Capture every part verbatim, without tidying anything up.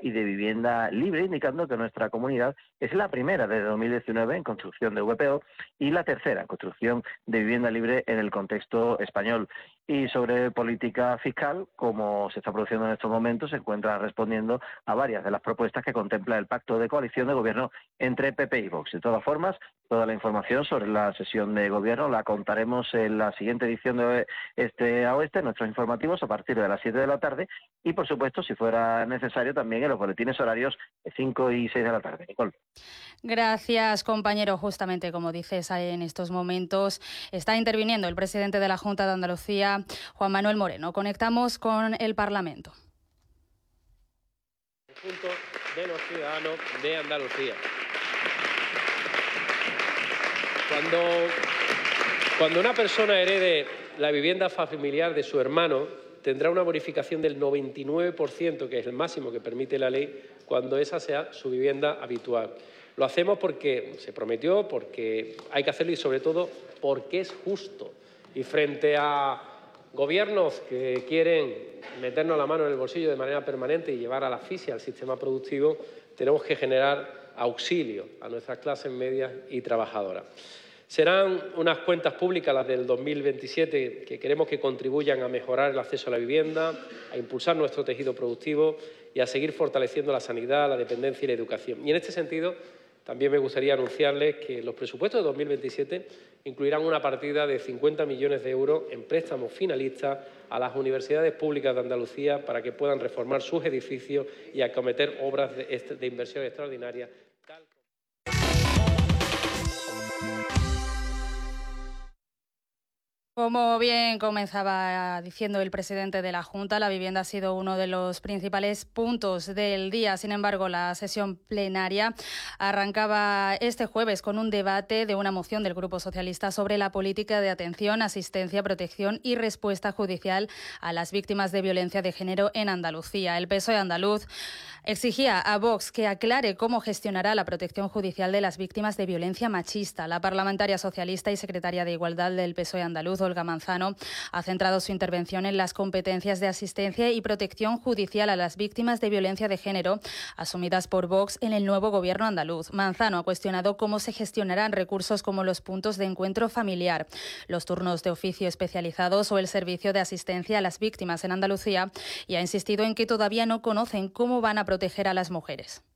y de vivienda libre, indicando que nuestra comunidad es la primera desde dos mil diecinueve en construcción de V P O y la tercera en construcción de vivienda libre en el contexto español. Y sobre política fiscal, como se está produciendo en estos momentos, se encuentra respondiendo a varias de las propuestas que contempla el pacto de coalición de gobierno entre P P y Vox. De todas formas, toda la información sobre la sesión de gobierno la contaremos en la siguiente edición de Este a Oeste, nuestros informativos, a partir de las siete de la tarde y, por supuesto, si fuera necesario, también en los boletines horarios de cinco y seis de la tarde. Nicole. Gracias, compañero. Justamente, como dices, en estos momentos está interviniendo el presidente de la Junta de Andalucía, Juan Manuel Moreno. Conectamos con el Parlamento. Conjunto de los ciudadanos de Andalucía. Cuando, cuando una persona herede la vivienda familiar de su hermano, tendrá una bonificación del noventa y nueve por ciento, que es el máximo que permite la ley, cuando esa sea su vivienda habitual. Lo hacemos porque se prometió, porque hay que hacerlo y, sobre todo, porque es justo. Y frente a gobiernos que quieren meternos la mano en el bolsillo de manera permanente y llevar a la asfixia al sistema productivo, tenemos que generar auxilio a nuestras clases medias y trabajadoras. Serán unas cuentas públicas, las del dos mil veintisiete, que queremos que contribuyan a mejorar el acceso a la vivienda, a impulsar nuestro tejido productivo y a seguir fortaleciendo la sanidad, la dependencia y la educación. Y en este sentido, también me gustaría anunciarles que los presupuestos de dos mil veintisiete incluirán una partida de cincuenta millones de euros en préstamos finalistas a las universidades públicas de Andalucía para que puedan reformar sus edificios y acometer obras de, de inversión extraordinaria. Como bien comenzaba diciendo el presidente de la Junta, la vivienda ha sido uno de los principales puntos del día. Sin embargo, la sesión plenaria arrancaba este jueves con un debate de una moción del Grupo Socialista sobre la política de atención, asistencia, protección y respuesta judicial a las víctimas de violencia de género en Andalucía. El P S O E andaluz exigía a Vox que aclare cómo gestionará la protección judicial de las víctimas de violencia machista. La parlamentaria socialista y secretaria de Igualdad del P S O E andaluz, Olga Manzano, ha centrado su intervención en las competencias de asistencia y protección judicial a las víctimas de violencia de género asumidas por Vox en el nuevo gobierno andaluz. Manzano ha cuestionado cómo se gestionarán recursos como los puntos de encuentro familiar, los turnos de oficio especializados o el servicio de asistencia a las víctimas en Andalucía y ha insistido en que todavía no conocen cómo van a proteger a las mujeres.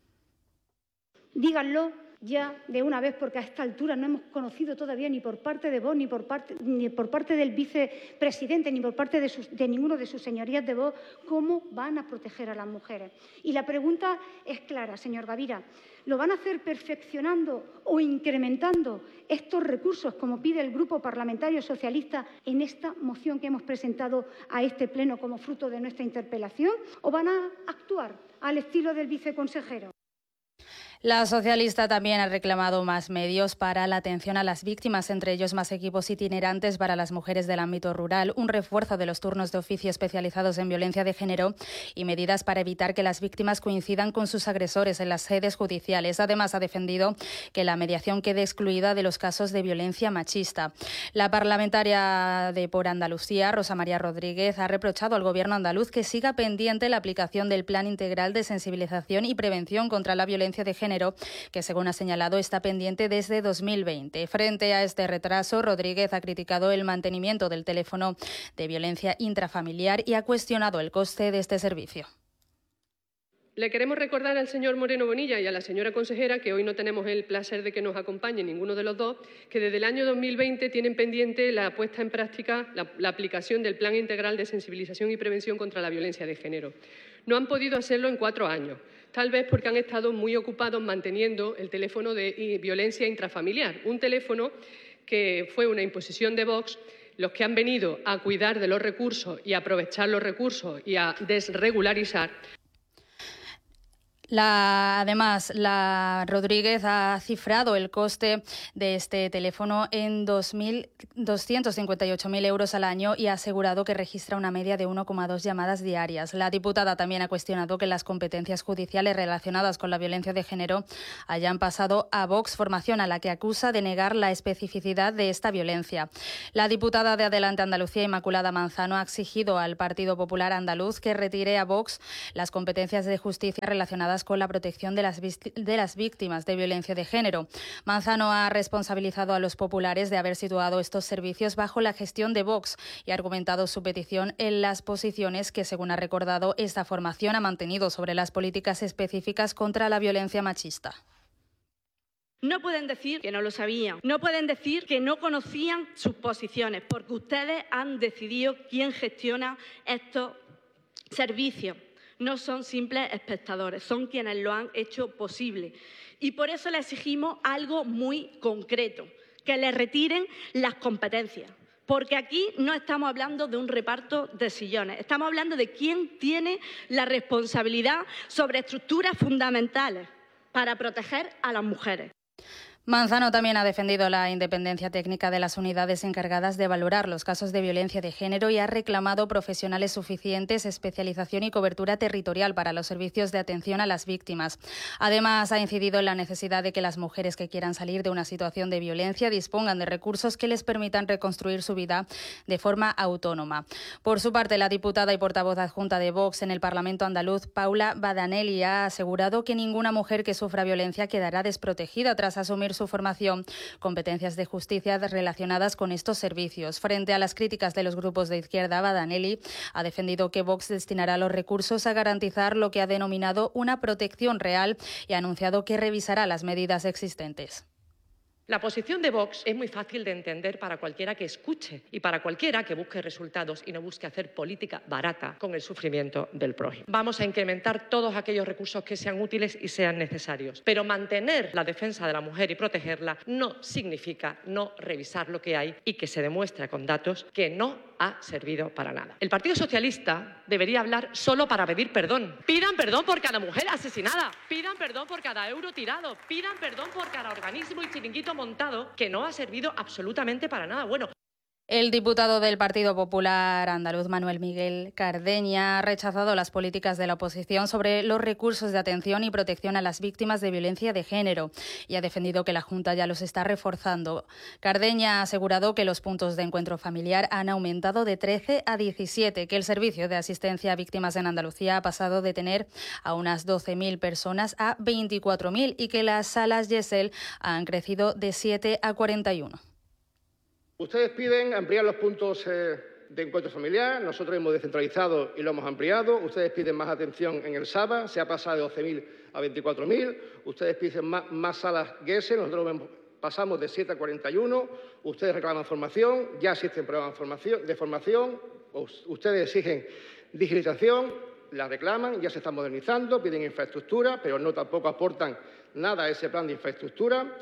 Díganlo ya de una vez, porque a esta altura no hemos conocido todavía ni por parte de Vox, ni por parte, ni por parte del vicepresidente, ni por parte de, sus, de ninguno de sus señorías de Vox, cómo van a proteger a las mujeres. Y la pregunta es clara, señor Gavira. ¿Lo van a hacer perfeccionando o incrementando estos recursos, como pide el Grupo Parlamentario Socialista en esta moción que hemos presentado a este Pleno como fruto de nuestra interpelación? ¿O van a actuar al estilo del viceconsejero? La socialista también ha reclamado más medios para la atención a las víctimas, entre ellos más equipos itinerantes para las mujeres del ámbito rural, un refuerzo de los turnos de oficio especializados en violencia de género y medidas para evitar que las víctimas coincidan con sus agresores en las sedes judiciales. Además, ha defendido que la mediación quede excluida de los casos de violencia machista. La parlamentaria de Por Andalucía, Rosa María Rodríguez, ha reprochado al Gobierno andaluz que siga pendiente la aplicación del Plan Integral de Sensibilización y Prevención contra la Violencia de Género, que según ha señalado está pendiente desde dos mil veinte. Frente a este retraso, Rodríguez ha criticado el mantenimiento del teléfono de violencia intrafamiliar y ha cuestionado el coste de este servicio. Le queremos recordar al señor Moreno Bonilla y a la señora consejera, que hoy no tenemos el placer de que nos acompañe ninguno de los dos, que desde el año dos mil veinte tienen pendiente la puesta en práctica, la, la aplicación del Plan Integral de Sensibilización y Prevención contra la Violencia de Género. No han podido hacerlo en cuatro años, tal vez porque han estado muy ocupados manteniendo el teléfono de violencia intrafamiliar, un teléfono que fue una imposición de Vox, los que han venido a cuidar de los recursos y a aprovechar los recursos y a desregularizar. La, además, la Rodríguez ha cifrado el coste de este teléfono en dos mil doscientos cincuenta y ocho mil euros al año y ha asegurado que registra una media de uno coma dos llamadas diarias. La diputada también ha cuestionado que las competencias judiciales relacionadas con la violencia de género hayan pasado a Vox, formación a la que acusa de negar la especificidad de esta violencia. La diputada de Adelante Andalucía, Inmaculada Manzano, ha exigido al Partido Popular andaluz que retire a Vox las competencias de justicia relacionadas con la protección de las, de las víctimas de violencia de género. Manzano ha responsabilizado a los populares de haber situado estos servicios bajo la gestión de Vox y ha argumentado su petición en las posiciones que, según ha recordado, esta formación ha mantenido sobre las políticas específicas contra la violencia machista. No pueden decir que no lo sabían, no pueden decir que no conocían sus posiciones, porque ustedes han decidido quién gestiona estos servicios. No son simples espectadores, son quienes lo han hecho posible. Y por eso le exigimos algo muy concreto, que le retiren las competencias. Porque aquí no estamos hablando de un reparto de sillones, estamos hablando de quién tiene la responsabilidad sobre estructuras fundamentales para proteger a las mujeres. Manzano también ha defendido la independencia técnica de las unidades encargadas de valorar los casos de violencia de género y ha reclamado profesionales suficientes, especialización y cobertura territorial para los servicios de atención a las víctimas. Además, ha incidido en la necesidad de que las mujeres que quieran salir de una situación de violencia dispongan de recursos que les permitan reconstruir su vida de forma autónoma. Por su parte, la diputada y portavoz adjunta de Vox en el Parlamento andaluz, Paula Badanelli, ha asegurado que ninguna mujer que sufra violencia quedará desprotegida tras asumir su formación, competencias de justicia relacionadas con estos servicios. Frente a las críticas de los grupos de izquierda, Badanelli ha defendido que Vox destinará los recursos a garantizar lo que ha denominado una protección real y ha anunciado que revisará las medidas existentes. La posición de Vox es muy fácil de entender para cualquiera que escuche y para cualquiera que busque resultados y no busque hacer política barata con el sufrimiento del prójimo. Vamos a incrementar todos aquellos recursos que sean útiles y sean necesarios, pero mantener la defensa de la mujer y protegerla no significa no revisar lo que hay y que se demuestre con datos que no ha servido para nada. El Partido Socialista debería hablar solo para pedir perdón. Pidan perdón por cada mujer asesinada, pidan perdón por cada euro tirado, pidan perdón por cada organismo y chiringuito montado que no ha servido absolutamente para nada. Bueno, el diputado del Partido Popular andaluz, Manuel Miguel Cardeña, ha rechazado las políticas de la oposición sobre los recursos de atención y protección a las víctimas de violencia de género y ha defendido que la Junta ya los está reforzando. Cardeña ha asegurado que los puntos de encuentro familiar han aumentado de trece a diecisiete, que el servicio de asistencia a víctimas en Andalucía ha pasado de tener a unas doce mil personas a veinticuatro mil y que las salas Gesell han crecido de siete a cuarenta y uno. Ustedes piden ampliar los puntos eh, de encuentro familiar, nosotros hemos descentralizado y lo hemos ampliado. Ustedes piden más atención en el S A B A, se ha pasado de doce mil a veinticuatro mil. Ustedes piden más, más salas Gesell, nosotros pasamos de siete a cuarenta y uno. Ustedes reclaman formación, ya existen programas de formación, de formación. Ustedes exigen digitalización, la reclaman, ya se están modernizando, piden infraestructura, pero no tampoco aportan nada a ese plan de infraestructura.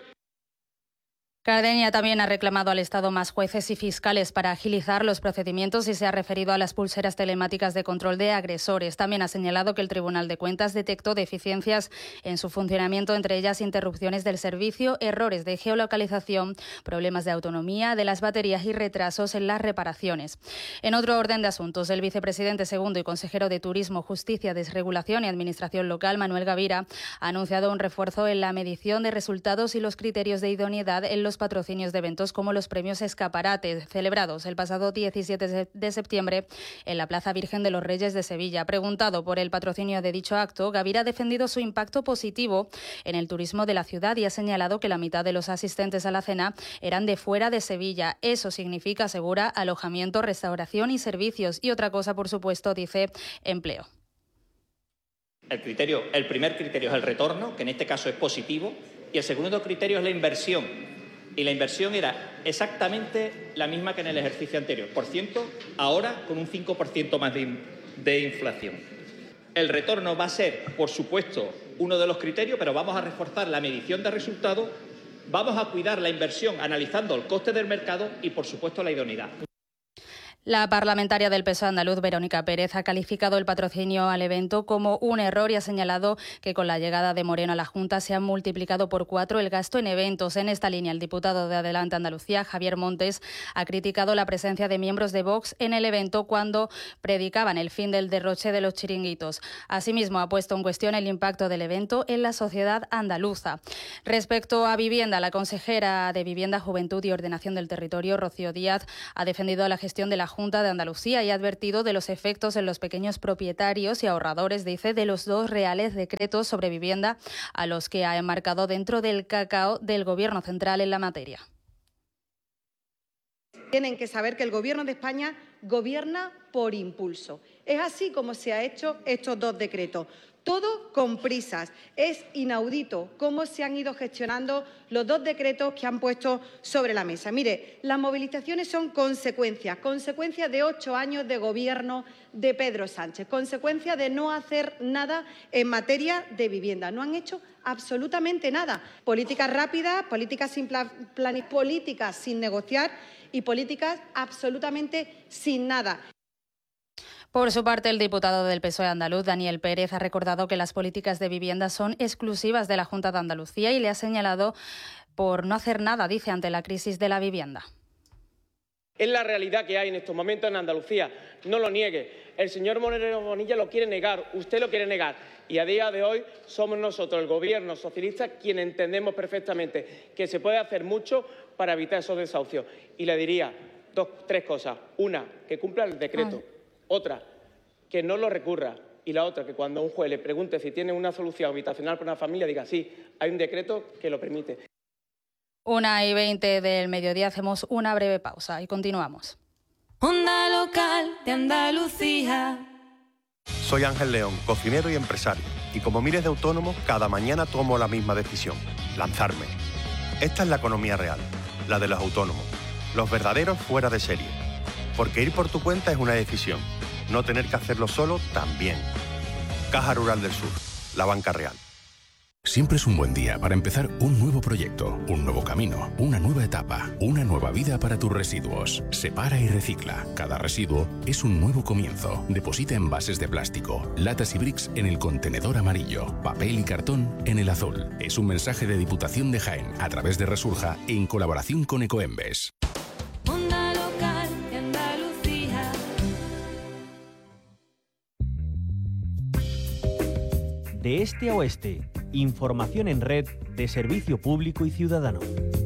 Cardeña también ha reclamado al Estado más jueces y fiscales para agilizar los procedimientos y se ha referido a las pulseras telemáticas de control de agresores. También ha señalado que el Tribunal de Cuentas detectó deficiencias en su funcionamiento, entre ellas interrupciones del servicio, errores de geolocalización, problemas de autonomía de las baterías y retrasos en las reparaciones. En otro orden de asuntos, el vicepresidente segundo y consejero de Turismo, Justicia, Desregulación y Administración Local, Manuel Gavira, ha anunciado un refuerzo en la medición de resultados y los criterios de idoneidad en los patrocinios de eventos como los premios Escaparate, celebrados el pasado diecisiete de septiembre en la Plaza Virgen de los Reyes de Sevilla. Preguntado por el patrocinio de dicho acto, Gavira ha defendido su impacto positivo en el turismo de la ciudad y ha señalado que la mitad de los asistentes a la cena eran de fuera de Sevilla. Eso significa, asegura, alojamiento, restauración y servicios. Y otra cosa, por supuesto, dice, empleo. El criterio, el primer criterio es el retorno, que en este caso es positivo, y el segundo criterio es la inversión. Y la inversión era exactamente la misma que en el ejercicio anterior. Por ciento, ahora con un cinco por ciento más de, de inflación. El retorno va a ser, por supuesto, uno de los criterios, pero vamos a reforzar la medición de resultados, vamos a cuidar la inversión analizando el coste del mercado y, por supuesto, la idoneidad. La parlamentaria del P S O E andaluz, Verónica Pérez, ha calificado el patrocinio al evento como un error y ha señalado que con la llegada de Moreno a la Junta se ha multiplicado por cuatro el gasto en eventos. En esta línea, el diputado de Adelante Andalucía, Javier Montes, ha criticado la presencia de miembros de Vox en el evento cuando predicaban el fin del derroche de los chiringuitos. Asimismo, ha puesto en cuestión el impacto del evento en la sociedad andaluza. Respecto a vivienda, la consejera de Vivienda, Juventud y Ordenación del Territorio, Rocío Díaz, ha defendido la gestión de la Junta de Andalucía y ha advertido de los efectos en los pequeños propietarios y ahorradores, dice, de los dos reales decretos sobre vivienda a los que ha enmarcado dentro del cacao del Gobierno central en la materia. Tienen que saber que el Gobierno de España gobierna por impulso. Es así como se han hecho estos dos decretos. Todo con prisas. Es inaudito cómo se han ido gestionando los dos decretos que han puesto sobre la mesa. Mire, las movilizaciones son consecuencias, consecuencias de ocho años de gobierno de Pedro Sánchez, consecuencia de no hacer nada en materia de vivienda. No han hecho absolutamente nada. Políticas rápidas, políticas sin plan, plan, políticas sin negociar y políticas absolutamente sin nada. Por su parte, el diputado del P S O E andaluz, Daniel Pérez, ha recordado que las políticas de vivienda son exclusivas de la Junta de Andalucía y le ha señalado por no hacer nada, dice, ante la crisis de la vivienda. Es la realidad que hay en estos momentos en Andalucía. No lo niegue. El señor Moreno Bonilla lo quiere negar, usted lo quiere negar. Y a día de hoy somos nosotros, el Gobierno socialista, quienes entendemos perfectamente que se puede hacer mucho para evitar esos desahucios. Y le diría dos, tres cosas. Una, que cumpla el decreto. Ah. Otra, que no lo recurra. Y la otra, que cuando un juez le pregunte si tiene una solución habitacional para una familia, diga sí, hay un decreto que lo permite. Una y veinte del mediodía, hacemos una breve pausa y continuamos. Onda local de Andalucía. Soy Ángel León, cocinero y empresario. Y como miles de autónomos, cada mañana tomo la misma decisión, lanzarme. Esta es la economía real, la de los autónomos, los verdaderos fuera de serie. Porque ir por tu cuenta es una decisión. No tener que hacerlo solo también. Caja Rural del Sur, la banca real. Siempre es un buen día para empezar un nuevo proyecto, un nuevo camino, una nueva etapa, una nueva vida para tus residuos. Separa y recicla. Cada residuo es un nuevo comienzo. Deposita envases de plástico, latas y bricks en el contenedor amarillo, papel y cartón en el azul. Es un mensaje de Diputación de Jaén a través de Resurja en colaboración con Ecoembes. De este a oeste, información en red de servicio público y ciudadano.